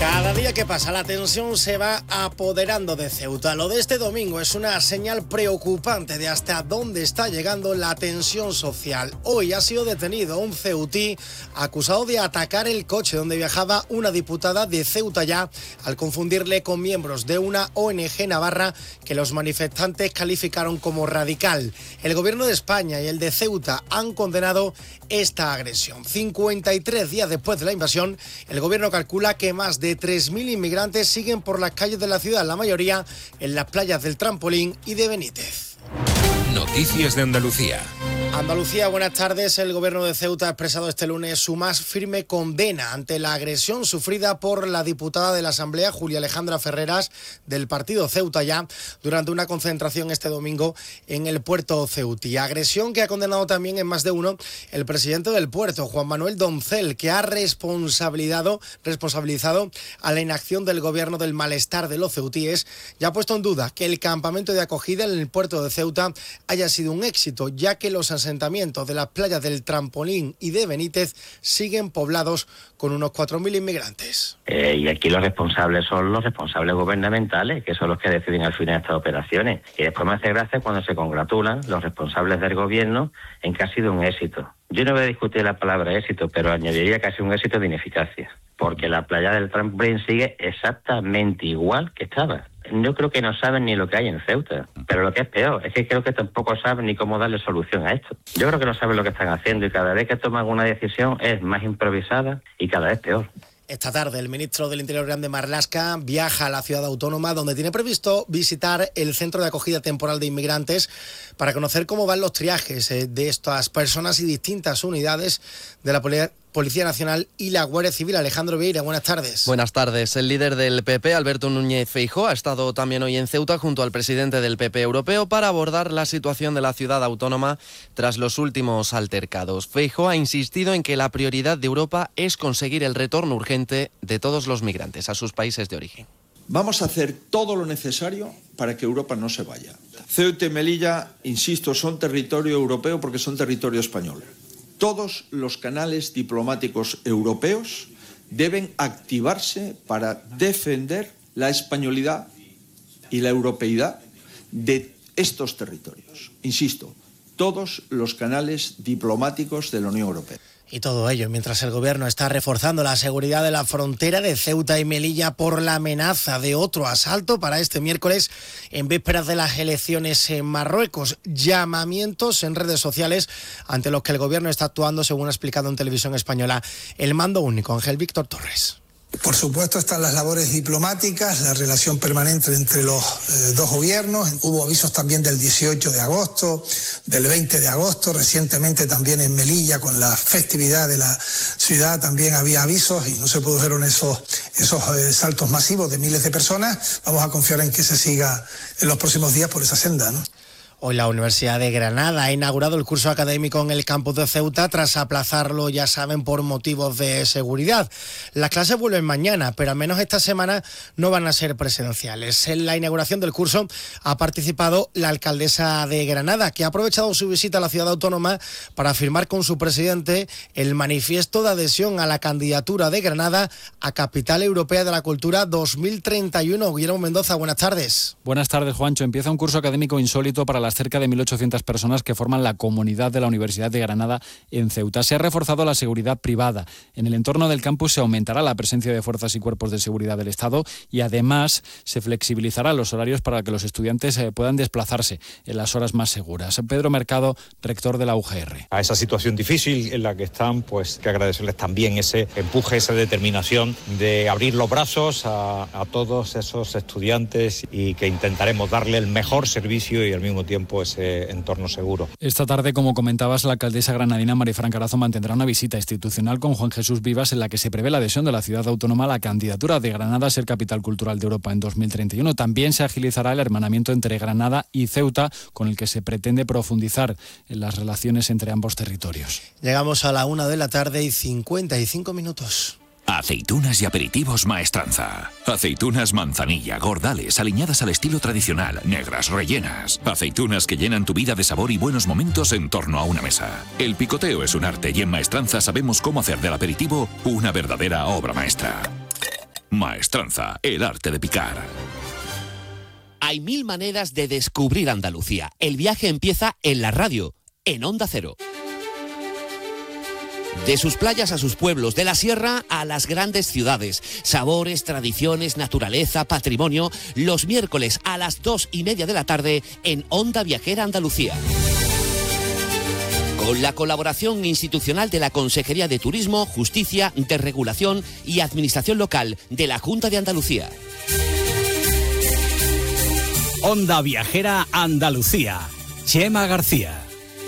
Cada día que pasa, la tensión se va apoderando de Ceuta. Lo de este domingo es una señal preocupante de hasta dónde está llegando la tensión social. Hoy ha sido detenido un ceutí acusado de atacar el coche donde viajaba una diputada de Ceuta Ya al confundirle con miembros de una ONG navarra que los manifestantes calificaron como radical. El gobierno de España y el de Ceuta han condenado esta agresión. 53 días después de la invasión, el gobierno calcula que más de 3.000 inmigrantes siguen por las calles de la ciudad, la mayoría en las playas del Trampolín y de Benítez. Noticias de Andalucía. Andalucía, buenas tardes. El gobierno de Ceuta ha expresado este lunes su más firme condena ante la agresión sufrida por la diputada de la Asamblea, Julia Alejandra Ferreras, del partido Ceuta Ya, durante una concentración este domingo en el puerto ceutí. Agresión que ha condenado también en más de uno el presidente del puerto, Juan Manuel Doncel, que ha responsabilizado a la inacción del gobierno del malestar de los ceutíes y ha puesto en duda que el campamento de acogida en el puerto de Ceuta haya sido un éxito, ya que los asentamientos de las playas del Trampolín y de Benítez siguen poblados con unos 4.000 inmigrantes. Y aquí los responsables son los responsables gubernamentales, que son los que deciden al final estas operaciones. Y después me hace gracia cuando se congratulan los responsables del gobierno en que ha sido un éxito. Yo no voy a discutir la palabra éxito, pero añadiría que ha sido un éxito de ineficacia, porque la playa del Trampolín sigue exactamente igual que estaba. Yo creo que no saben ni lo que hay en Ceuta, pero lo que es peor es que creo que tampoco saben ni cómo darle solución a esto. Yo creo que no saben lo que están haciendo y cada vez que toman una decisión es más improvisada y cada vez peor. Esta tarde el ministro del Interior, Grande Marlaska, viaja a la ciudad autónoma donde tiene previsto visitar el centro de acogida temporal de inmigrantes para conocer cómo van los triajes de estas personas y distintas unidades de la Policía Nacional y la Guardia Civil. Alejandro Vieira, buenas tardes. Buenas tardes. El líder del PP, Alberto Núñez Feijóo, ha estado también hoy en Ceuta junto al presidente del PP europeo para abordar la situación de la ciudad autónoma tras los últimos altercados. Feijóo ha insistido en que la prioridad de Europa es conseguir el retorno urgente de todos los migrantes a sus países de origen. Vamos a hacer todo lo necesario para que Europa no se vaya. Ceuta y Melilla, insisto, son territorio europeo porque son territorio español. Todos los canales diplomáticos europeos deben activarse para defender la españolidad y la europeidad de estos territorios. Insisto, todos los canales diplomáticos de la Unión Europea. Y todo ello mientras el gobierno está reforzando la seguridad de la frontera de Ceuta y Melilla por la amenaza de otro asalto para este miércoles en vísperas de las elecciones en Marruecos. Llamamientos en redes sociales ante los que el gobierno está actuando, según ha explicado en Televisión Española el mando único, Ángel Víctor Torres. Por supuesto están las labores diplomáticas, la relación permanente entre los dos gobiernos. Hubo avisos también del 18 de agosto, del 20 de agosto. Recientemente también en Melilla, con la festividad de la ciudad, también había avisos y no se produjeron esos saltos masivos de miles de personas. Vamos a confiar en que se siga en los próximos días por esa senda, ¿no? Hoy la Universidad de Granada ha inaugurado el curso académico en el campus de Ceuta tras aplazarlo, ya saben, por motivos de seguridad. Las clases vuelven mañana, pero al menos esta semana no van a ser presenciales. En la inauguración del curso ha participado la alcaldesa de Granada, que ha aprovechado su visita a la ciudad autónoma para firmar con su presidente el manifiesto de adhesión a la candidatura de Granada a Capital Europea de la Cultura 2031. Guillermo Mendoza, buenas tardes. Buenas tardes, Juancho. Empieza un curso académico insólito para las cerca de 1.800 personas que forman la comunidad de la Universidad de Granada en Ceuta. Se ha reforzado la seguridad privada. En el entorno del campus se aumentará la presencia de fuerzas y cuerpos de seguridad del Estado y además se flexibilizarán los horarios para que los estudiantes puedan desplazarse en las horas más seguras. Pedro Mercado, rector de la UGR. A esa situación difícil en la que están, pues que agradecerles también ese empuje, esa determinación de abrir los brazos a todos esos estudiantes y que intentaremos darle el mejor servicio y al mismo tiempo ese entorno seguro. Esta tarde, como comentabas, la alcaldesa granadina Marifran Carazo mantendrá una visita institucional con Juan Jesús Vivas en la que se prevé la adhesión de la ciudad autónoma a la candidatura de Granada a ser capital cultural de Europa en 2031. También se agilizará el hermanamiento entre Granada y Ceuta, con el que se pretende profundizar en las relaciones entre ambos territorios. Llegamos a la 1:55 p.m. Aceitunas y aperitivos Maestranza. Aceitunas manzanilla, gordales, aliñadas al estilo tradicional, negras, rellenas. Aceitunas que llenan tu vida de sabor y buenos momentos en torno a una mesa. El picoteo es un arte y en Maestranza sabemos cómo hacer del aperitivo una verdadera obra maestra. Maestranza, el arte de picar. Hay 1000 maneras de descubrir Andalucía. El viaje empieza en la radio, en Onda Cero. De sus playas a sus pueblos, de la sierra a las grandes ciudades. Sabores, tradiciones, naturaleza, patrimonio. Los miércoles a las 2:30 de la tarde en Onda Viajera Andalucía. Con la colaboración institucional de la Consejería de Turismo, Justicia, Desregulación y Administración Local de la Junta de Andalucía. Onda Viajera Andalucía. Chema García.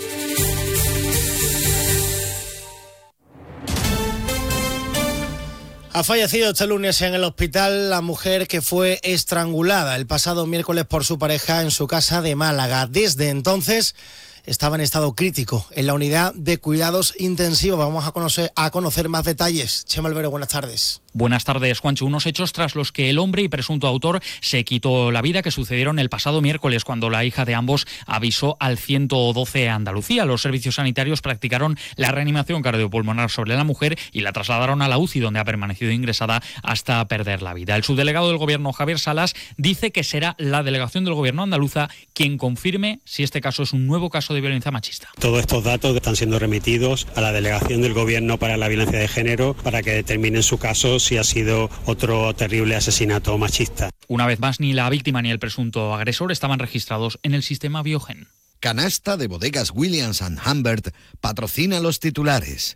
Ha fallecido este lunes en el hospital la mujer que fue estrangulada el pasado miércoles por su pareja en su casa de Málaga. Desde entonces estaba en estado crítico en la unidad de cuidados intensivos. Vamos a conocer más detalles. Chema Alvero, buenas tardes. Buenas tardes, Juancho. Unos hechos tras los que el hombre y presunto autor se quitó la vida, que sucedieron el pasado miércoles, cuando la hija de ambos avisó al 112 a Andalucía. Los servicios sanitarios practicaron la reanimación cardiopulmonar sobre la mujer y la trasladaron a la UCI, donde ha permanecido ingresada hasta perder la vida. El subdelegado del Gobierno, Javier Salas, dice que será la delegación del Gobierno andaluza quien confirme si este caso es un nuevo caso de violencia machista. Todos estos datos están siendo remitidos a la delegación del Gobierno para la violencia de género para que determinen su caso si ha sido otro terrible asesinato machista. Una vez más, ni la víctima ni el presunto agresor estaban registrados en el sistema Biogen. Canasta de Bodegas Williams & Humbert patrocina los titulares.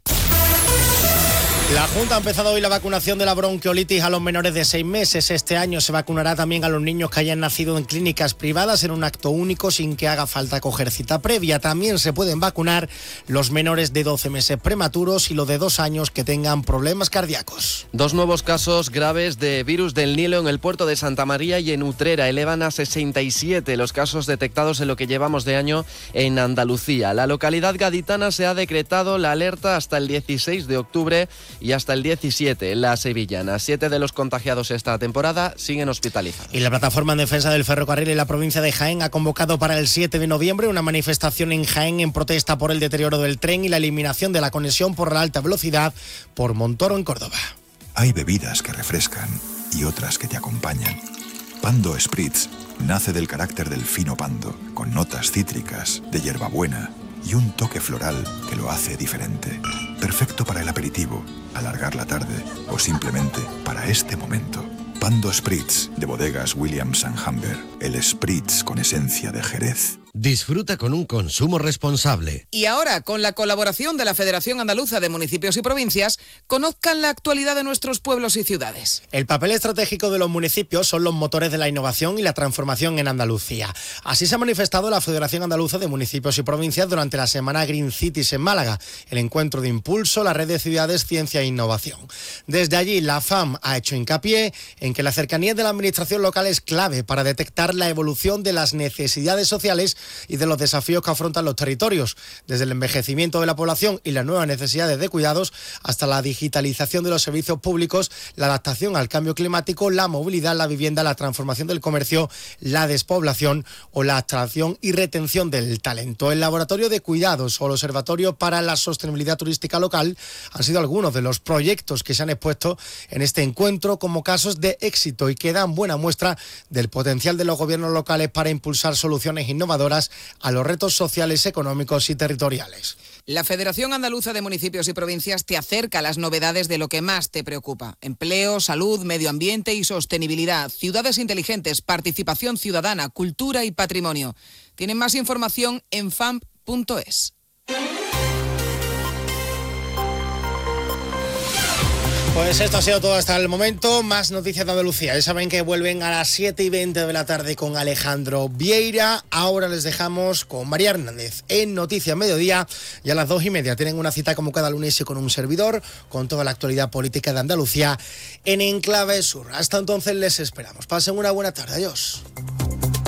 La Junta ha empezado hoy la vacunación de la bronquiolitis a los menores de 6 meses. Este año se vacunará también a los niños que hayan nacido en clínicas privadas en un acto único sin que haga falta coger cita previa. También se pueden vacunar los menores de 12 meses prematuros y los de 2 años que tengan problemas cardíacos. 2 nuevos casos graves de virus del Nilo en el puerto de Santa María y en Utrera. Elevan a 67 los casos detectados en lo que llevamos de año en Andalucía. La localidad gaditana se ha decretado la alerta hasta el 16 de octubre y hasta el 17 en la sevillana. 7 de los contagiados esta temporada siguen hospitalizados. Y la Plataforma en Defensa del Ferrocarril en la provincia de Jaén ha convocado para el 7 de noviembre una manifestación en Jaén en protesta por el deterioro del tren y la eliminación de la conexión por la alta velocidad por Montoro en Córdoba. Hay bebidas que refrescan y otras que te acompañan. Pando Spritz nace del carácter del fino pando, con notas cítricas, de hierbabuena y un toque floral que lo hace diferente. Perfecto para el aperitivo, alargar la tarde o simplemente para este momento. Pando Spritz de Bodegas Williams & Humbert. El Spritz con esencia de Jerez. Disfruta con un consumo responsable. Y ahora, con la colaboración de la Federación Andaluza de Municipios y Provincias, conozcan la actualidad de nuestros pueblos y ciudades. El papel estratégico de los municipios son los motores de la innovación y la transformación en Andalucía. Así se ha manifestado la Federación Andaluza de Municipios y Provincias durante la semana Green Cities en Málaga, el encuentro de impulso, la red de ciudades, ciencia e innovación. Desde allí, la FAM ha hecho hincapié en que la cercanía de la administración local es clave para detectar la evolución de las necesidades sociales y de los desafíos que afrontan los territorios, desde el envejecimiento de la población y las nuevas necesidades de cuidados hasta la digitalización de los servicios públicos, la adaptación al cambio climático, la movilidad, la vivienda, la transformación del comercio, la despoblación o la atracción y retención del talento. El Laboratorio de Cuidados o el Observatorio para la Sostenibilidad Turística Local han sido algunos de los proyectos que se han expuesto en este encuentro como casos de éxito y que dan buena muestra del potencial de los gobiernos locales para impulsar soluciones innovadoras a los retos sociales, económicos y territoriales. La Federación Andaluza de Municipios y Provincias te acerca a las novedades de lo que más te preocupa. Empleo, salud, medio ambiente y sostenibilidad, ciudades inteligentes, participación ciudadana, cultura y patrimonio. Tienen más información en famp.es. Pues esto ha sido todo hasta el momento. Más noticias de Andalucía. Ya saben que vuelven a las 7:20 de la tarde con Alejandro Vieira. Ahora les dejamos con María Hernández en Noticias Mediodía. Y a las 2:30 tienen una cita como cada lunes y con un servidor, con toda la actualidad política de Andalucía en Enclave Sur. Hasta entonces les esperamos. Pasen una buena tarde. Adiós.